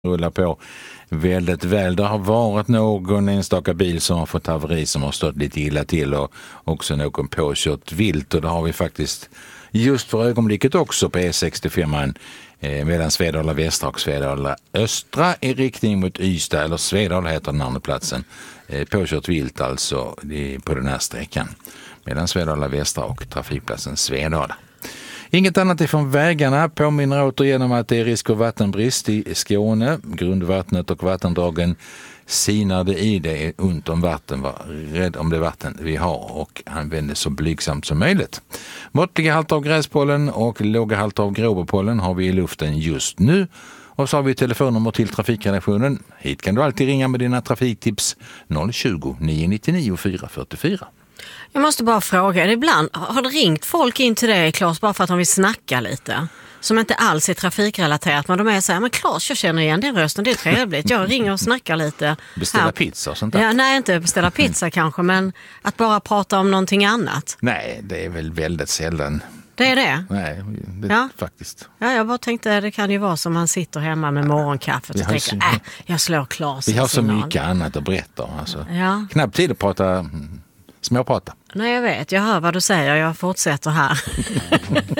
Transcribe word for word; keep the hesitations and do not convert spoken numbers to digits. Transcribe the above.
rullar på väldigt väl. Det har varit någon enstaka bil som har fått haveri som har stått lite illa till och också någon påkört vilt, och det har vi faktiskt just för ögonblicket också på E sextiofem eh, mellan Svedala västra och Svedala östra i riktning mot Ystad, eller Svedala heter den andra platsen. Eh, påkört vilt alltså på den här sträckan mellan Svedala västra och trafikplatsen Svedala. Inget annat ifrån vägarna. Påminner återigen om att det är risk för vattenbrist i Skåne. Grundvattnet och vattendragen sinar det i. Det är ont om vatten. Var rädd om det vatten vi har och använd det så blygsamt som möjligt. Måttliga halter av gräspollen och låga halter av gråbopollen har vi i luften just nu. Och så har vi telefonnummer till trafikredaktionen. Hit kan du alltid ringa med dina trafiktips noll tjugo, nio nittionio, fyra fyrtiofyra. Jag måste bara fråga, ibland har det ringt folk in till dig, Claes, bara för att de vill snacka lite? Som inte alls är trafikrelaterat, men de är så här, men Claes, jag känner igen den rösten, det är trevligt. Jag ringer och snackar lite. Beställa här. pizza och sånt där? Ja, nej, inte beställa pizza kanske, men att bara prata om någonting annat. Nej, det är väl väldigt sällan. Det är det? Nej, det, ja. faktiskt. Ja, jag bara tänkte, det kan ju vara som man sitter hemma med morgonkaffet och tänker, så, äh, jag slår Claes. Vi har så signal. mycket annat att berätta. Alltså. Ja. Knappt tid att prata, småprata. Nej, jag vet. Jag hör vad du säger. Jag fortsätter här.